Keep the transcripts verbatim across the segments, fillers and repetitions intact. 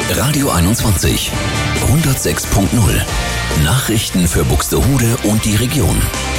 Radio einundzwanzig. hundertsechs Punkt null. Nachrichten für Buxtehude und die Region.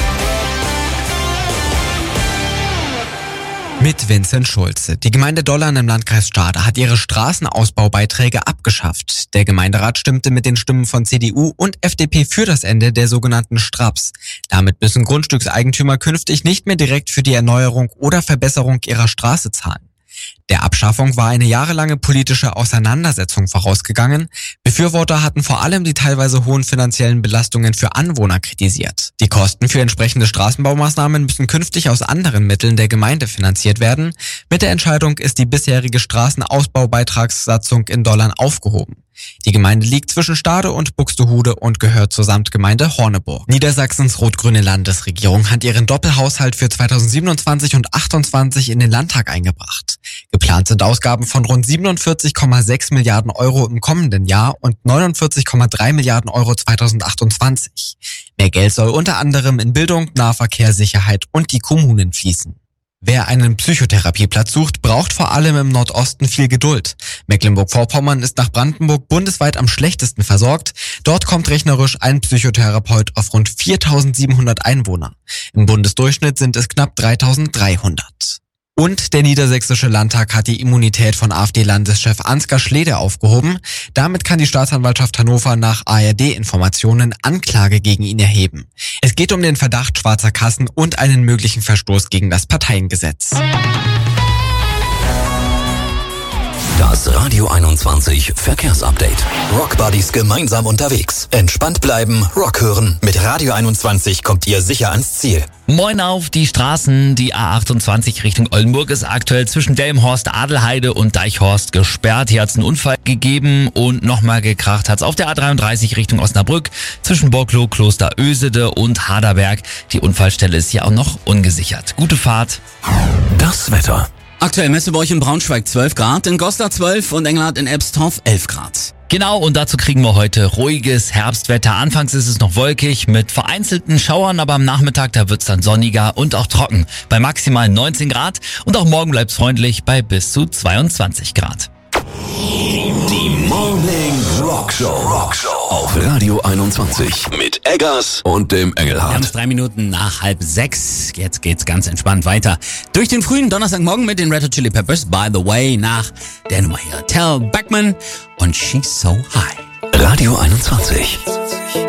Mit Vincent Schulze. Die Gemeinde Dollern im Landkreis Stade hat ihre Straßenausbaubeiträge abgeschafft. Der Gemeinderat stimmte mit den Stimmen von C D U und F D P für das Ende der sogenannten Straps. Damit müssen Grundstückseigentümer künftig nicht mehr direkt für die Erneuerung oder Verbesserung ihrer Straße zahlen. Der Abschaffung war eine jahrelange politische Auseinandersetzung vorausgegangen. Befürworter hatten vor allem die teilweise hohen finanziellen Belastungen für Anwohner kritisiert. Die Kosten für entsprechende Straßenbaumaßnahmen müssen künftig aus anderen Mitteln der Gemeinde finanziert werden. Mit der Entscheidung ist die bisherige Straßenausbaubeitragssatzung in Dollern aufgehoben. Die Gemeinde liegt zwischen Stade und Buxtehude und gehört zur Samtgemeinde Horneburg. Niedersachsens rot-grüne Landesregierung hat ihren Doppelhaushalt für zweitausendsiebenundzwanzig und achtundzwanzig in den Landtag eingebracht. Geplant sind Ausgaben von rund siebenundvierzig Komma sechs Milliarden Euro im kommenden Jahr und neunundvierzig Komma drei Milliarden Euro zweitausendachtundzwanzig. Mehr Geld soll unter anderem in Bildung, Nahverkehr, Sicherheit und die Kommunen fließen. Wer einen Psychotherapieplatz sucht, braucht vor allem im Nordosten viel Geduld. Mecklenburg-Vorpommern ist nach Brandenburg bundesweit am schlechtesten versorgt. Dort kommt rechnerisch ein Psychotherapeut auf rund viertausendsiebenhundert Einwohner. Im Bundesdurchschnitt sind es knapp dreitausenddreihundert. Und der Niedersächsische Landtag hat die Immunität von AfD-Landeschef Ansgar Schlede aufgehoben. Damit kann die Staatsanwaltschaft Hannover nach A R D-Informationen Anklage gegen ihn erheben. Es geht um den Verdacht schwarzer Kassen und einen möglichen Verstoß gegen das Parteiengesetz. Das Radio einundzwanzig Verkehrsupdate. Rockbuddies gemeinsam unterwegs. Entspannt bleiben, Rock hören. Mit Radio einundzwanzig kommt ihr sicher ans Ziel. Moin auf die Straßen. Die A achtundzwanzig Richtung Oldenburg ist aktuell zwischen Delmenhorst, Adelheide und Deichhorst gesperrt. Hier hat es einen Unfall gegeben und nochmal gekracht hat es auf der A dreiunddreißig Richtung Osnabrück zwischen Borkloh, Kloster Ösede und Haderberg. Die Unfallstelle ist hier auch noch ungesichert. Gute Fahrt. Das Wetter. Aktuell Messe bei euch in Braunschweig zwölf Grad, in Goslar zwölf und Engelhardt in Ebstorf elf Grad. Genau, und dazu kriegen wir heute ruhiges Herbstwetter. Anfangs ist es noch wolkig mit vereinzelten Schauern, aber am Nachmittag, da wird's dann sonniger und auch trocken. Bei maximal neunzehn Grad und auch morgen bleibt's freundlich bei bis zu zweiundzwanzig Grad. Die Morning Rockshow. Rockshow auf Radio einundzwanzig mit Eggers und dem Wir haben Engelhardt. es drei Minuten nach halb sechs. Jetzt geht's ganz entspannt weiter. Durch den frühen Donnerstagmorgen mit den Red Hot Chili Peppers. By the way, nach der Nummer hier. Tell Backman und She's So High. Radio einundzwanzig.